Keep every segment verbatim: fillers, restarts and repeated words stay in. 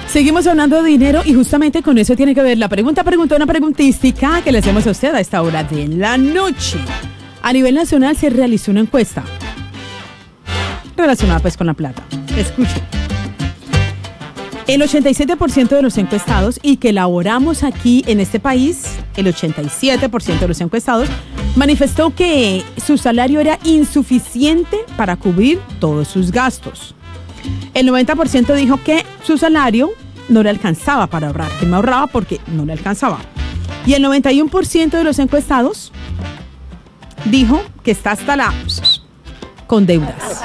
Seguimos hablando de dinero y justamente con eso tiene que ver la pregunta, pregunta, una preguntística que le hacemos a usted a esta hora de la noche. A nivel nacional se realizó una encuesta relacionada pues con la plata. Escuche. El ochenta y siete por ciento de los encuestados y que elaboramos aquí en este país, el ochenta y siete por ciento de los encuestados manifestó que su salario era insuficiente para cubrir todos sus gastos. El noventa por ciento dijo que su salario no le alcanzaba para ahorrar, que no ahorraba porque no le alcanzaba. Y el noventa y uno por ciento de los encuestados dijo que está hasta la con deudas.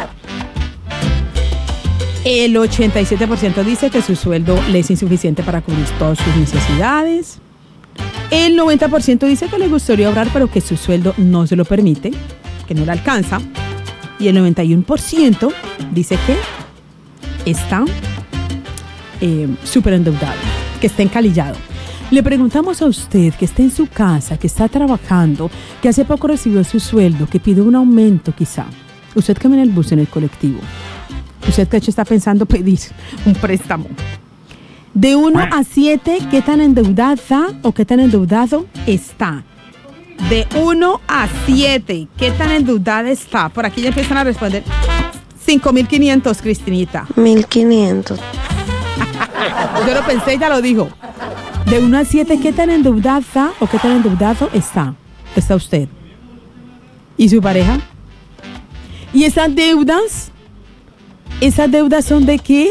El ochenta y siete por ciento dice que su sueldo le es insuficiente para cubrir todas sus necesidades. El noventa por ciento dice que le gustaría ahorrar, pero que su sueldo no se lo permite, que no le alcanza. Y el noventa y uno por ciento dice que está eh, súper endeudado, que está encalillado. Le preguntamos a usted que está en su casa, que está trabajando, que hace poco recibió su sueldo, que pide un aumento quizá. Usted camina en el bus, en el colectivo. Usted de hecho está pensando pedir un préstamo. De uno a siete, ¿qué tan endeudada o qué tan endeudado está? De uno a siete, ¿qué tan endeudada está? Por aquí ya empiezan a responder. cinco mil quinientos, Cristinita. mil quinientos. Yo lo pensé, ya lo dijo. De uno a siete, ¿qué tan endeudada o qué tan endeudado está? Está usted. ¿Y su pareja? ¿Y esas deudas? ¿Esas deudas son de qué?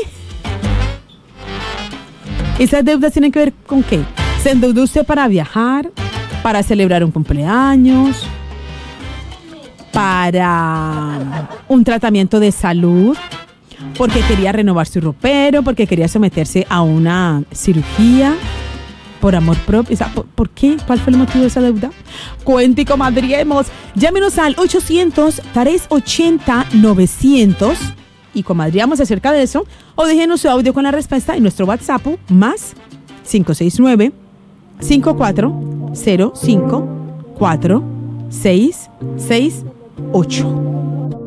¿Esas deudas tienen que ver con qué? ¿Se endeudó usted para viajar? ¿Para celebrar un cumpleaños? ¿Para un tratamiento de salud? ¿Porque quería renovar su ropero? ¿Porque quería someterse a una cirugía? ¿Por amor propio? ¿Por, ¿Por qué? ¿Cuál fue el motivo de esa deuda? Cuente y comadriemos. Llámenos al ochocientos, trescientos ochenta, novecientos y comadriamos acerca de eso, o déjenos su audio con la respuesta en nuestro WhatsApp más cinco seis nueve, cinco cuatro cero cinco, cuatro seis seis ocho.